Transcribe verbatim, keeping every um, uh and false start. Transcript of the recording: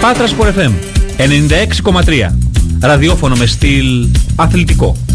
Πάτρα Sport εφ εμ ενενήντα έξι κόμμα τρία. Ραδιόφωνο με στυλ αθλητικό.